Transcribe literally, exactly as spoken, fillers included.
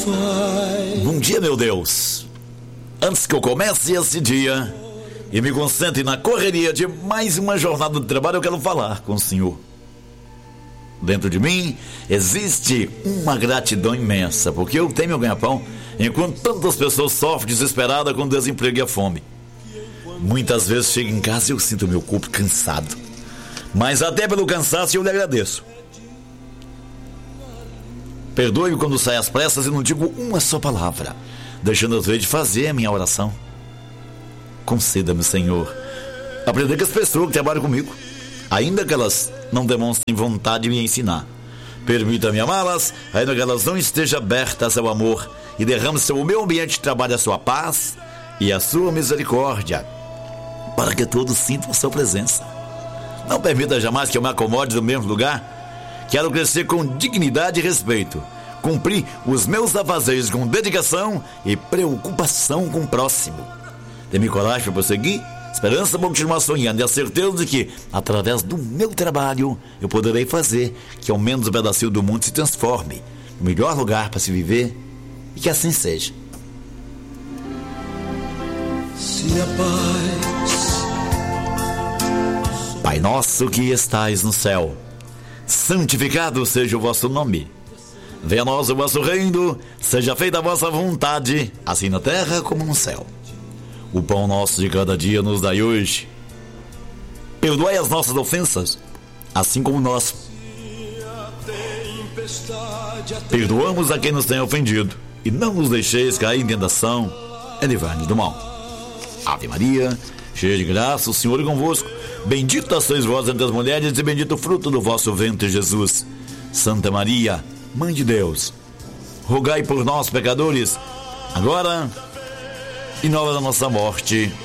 Bom dia, meu Deus. Antes que eu comece esse dia e me concentre na correria de mais uma jornada de trabalho, eu quero falar com o Senhor. Dentro de mim existe uma gratidão imensa, porque eu tenho meu ganha-pão, enquanto tantas pessoas sofrem desesperada com o desemprego e a fome. Muitas vezes chego em casa e eu sinto meu corpo cansado, mas até pelo cansaço eu lhe agradeço. Perdoe-me quando saio às pressas e não digo uma só palavra, deixando às vezes de fazer a minha oração. Conceda-me, Senhor, aprender com as pessoas que trabalham comigo, ainda que elas não demonstrem vontade de me ensinar. Permita-me amá-las, ainda que elas não estejam abertas ao amor, e derrame sobre o meu ambiente de trabalho a sua paz e a sua misericórdia, para que todos sintam a sua presença. Não permita jamais que eu me acomode no mesmo lugar. Quero crescer com dignidade e respeito, cumprir os meus afazeres com dedicação e preocupação com o próximo. Dê-me coragem para prosseguir, esperança para continuar sonhando e a certeza de que, através do meu trabalho, eu poderei fazer que ao menos um pedacinho do mundo se transforme no melhor lugar para se viver, e que assim seja. Se a paz... Pai nosso que estais no céu, santificado seja o vosso nome. Venha a nós o vosso reino, seja feita a vossa vontade, assim na terra como no céu. O pão nosso de cada dia nos dai hoje. Perdoai as nossas ofensas, assim como nós perdoamos a quem nos tem ofendido. E não nos deixeis cair em tentação, e livrai-nos do mal. Ave Maria, cheia de graça, o Senhor é convosco. Bendita sois vós entre as mulheres, e bendito o fruto do vosso ventre, Jesus. Santa Maria, Mãe de Deus, rogai por nós, pecadores, agora e na hora da nossa morte.